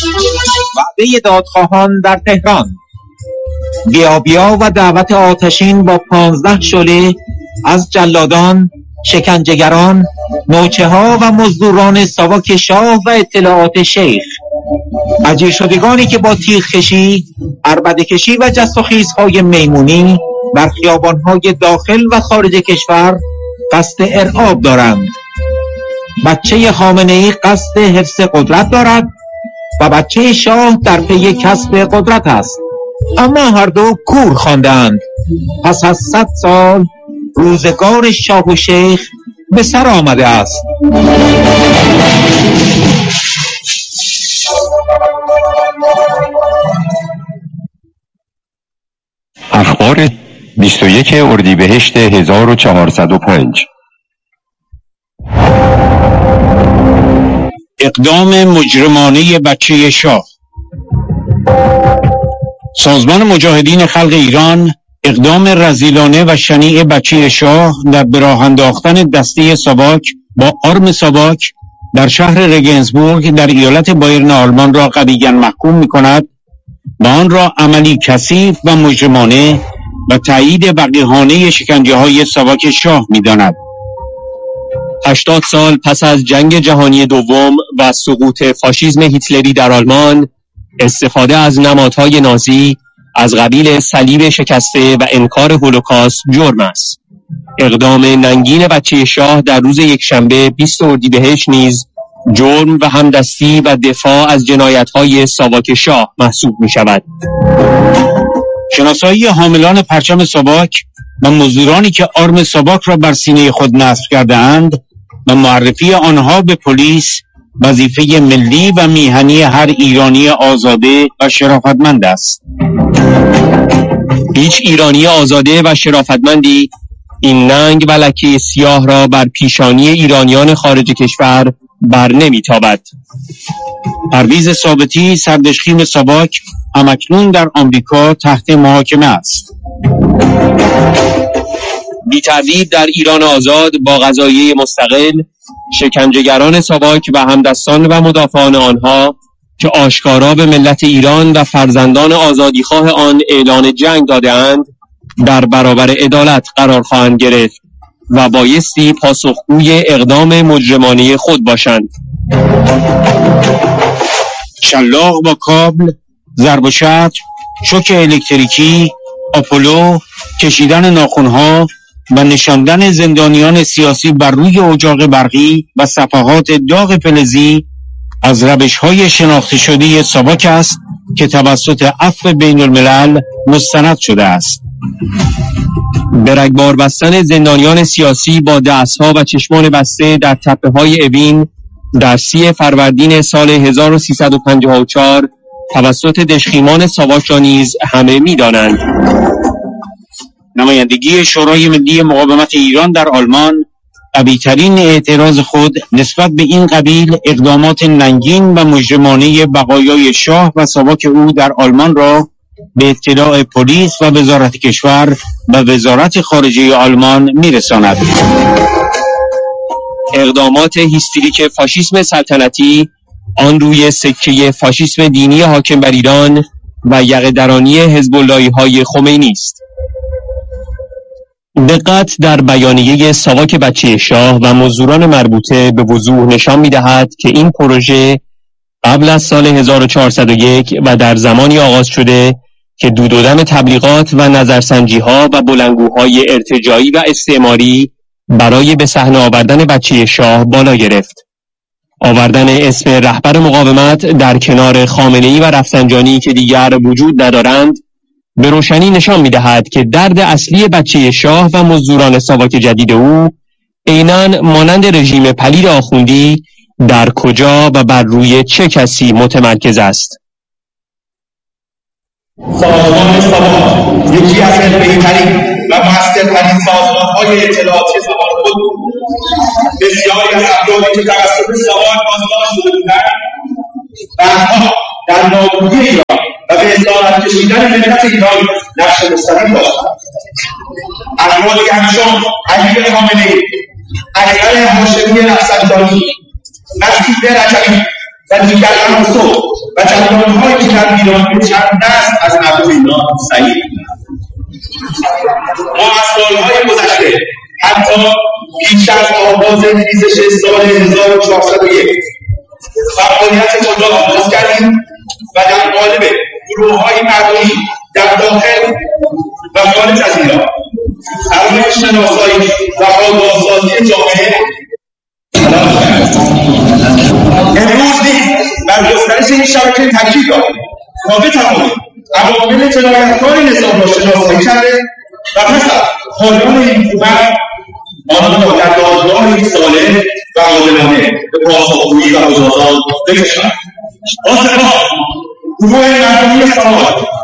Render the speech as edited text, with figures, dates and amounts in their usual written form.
وعده دادخواهان در تهران، بیابیا و دعوت آتشین با 15 شعله از جلادان، شکنجهگران، نوچه ها و مزدوران ساواک شاه و اطلاعات شیخ، اجیر شدگانی که با تیغ کشی، عربده کشی و جست و خیزهای میمونی در خیابانهای داخل و خارج کشور قصد ارعاب دارند. بچه خامنه‌ای قصد حفظ قدرت دارد و بچه شاه در پی کسب قدرت است، اما هر دو کور خواندند. پس از 100 سال روزگار شاه و شیخ به سر آمده است. اخبار 21 اردیبهشت 1405. اقدام مجرمانه بچه شاه. سازمان مجاهدین خلق ایران اقدام رذیلانه و شنیع بچه شاه در به راه انداختن دسته ساواک با آرم ساواک در شهر رگنسبورگ در ایالت بایرن آلمان را قطعاً محکوم می‌کند و آن را عملی کثیف و مجرمانه و تایید وقیحانه شکنجه‌های ساواک شاه می‌داند. 80 سال پس از جنگ جهانی دوم و سقوط فاشیسم هیتلری در آلمان، استفاده از نمادهای نازی از قبیل صلیب شکسته و انکار هولوکاست جرم است. اقدام ننگین بچه شاه در روز یکشنبه 20 اردیبهشت نیز جرم و همدستی و دفاع از جنایت‌های ساواک شاه محسوب می‌شود. شناسایی حاملان پرچم ساواک و مزدورانی که آرم ساواک را بر سینه خود نصب کرده‌اند و معرفی آنها به پلیس وظیفه ملی و میهنی هر ایرانی آزاده و شرافتمند است. هیچ ایرانی آزاده و شرافتمندی این ننگ و لکه سیاه را بر پیشانی ایرانیان خارج کشور بر نمیتابد. پرویز ثابتی، سردشخیم ساواک، همکنون در آمریکا تحت محاکمه است. بی تردید در ایران آزاد با قضایه مستقل، شکنجهگران ساواک و همدستان و مدافعان آنها که آشکارا به ملت ایران و فرزندان آزادیخواه آن اعلان جنگ داده‌اند در برابر عدالت قرار خواهند گرفت و بایستی پاسخگوی اقدام مجرمانه خود باشند. شلاق با کابل، ضرب و شتم، شوک الکتریکی، آپولو، کشیدن ناخن‌ها و نشاندن زندانیان سیاسی بر روی اجاق برقی و صفحات داغ فلزی از روش‌های شناخته شده ساواک است که توسط عفو بین الملل مستند شده است. به رگبار بستن زندانیان سیاسی با دستها و چشمان بسته در تپه‌های اوین در 30 فروردین سال 1354 توسط دژخیمان ساواک را نیز همه می‌دانند. نمایندگی شورای ملی مقاومت ایران در آلمان قوی‌ترین اعتراض خود نسبت به این قبیل اقدامات ننگین و مجرمانه بقایای شاه و ساواک او در آلمان را به اطلاع پلیس و وزارت کشور و وزارت خارجه آلمان میرساند. اقدامات هیستریک فاشیسم سلطنتی آن روی سکه فاشیسم دینی حاکم بر ایران و یقه‌درانی حزب اللهی‌های خمینی است. دقت در بیانیه ساواک بچه شاه و مزدوران مربوطه به وضوح نشان می‌دهد که این پروژه قبل از سال 1401 و در زمانی آغاز شده که دود و دم تبلیغات و نظرسنجی‌ها و بلندگوهای ارتجاعی و استعماری برای به صحنه آوردن بچه شاه بالا گرفت. آوردن اسم رهبر مقاومت در کنار خامنه‌ای و رفسنجانی که دیگر وجود ندارند به روشنی نشان می‌دهد که درد اصلی بچه شاه و مزدوران ساواک جدید او عیناً مانند رژیم پلید آخوندی در کجا و بر روی چه کسی متمرکز است. سازمان ساواک یکی از بهترین و موثرترین سازمان‌های اطلاعاتی زمان خود بود. بسیاری از افرادی که توسط ساواک بازداشت شده بودند بعدها در نابودی ایران و به اسارت کشیدن ملت ایران نقش مستقیم داشتند. افرادی همچون علی خامنه‌ای، علی هاشمی رفسنجانی، مسعود رجبی و دیگر عناصر و جریان‌هایی که در ایران به چند نسل از ابوالفضل سعید ما از سالهای گذشته حتی پیش از آغاز ریزش سال 1401 فعالیت خود را آغاز کردیم و در قالب گروه‌های مردمی در داخل و خارج از ایران برای شناسایی و آگاهسازی جامعه امروز نیز بر گسترش این شبکه تاکید داریم تا بتوانیم عوامل جنایتکار نظام را شناسایی کرده و پس از پایان این حکومت آنها را در دادگاهی صالح و عادلانه به پاسخگویی و مجازات بکشانیم. با سپاس گروه مردمی سواد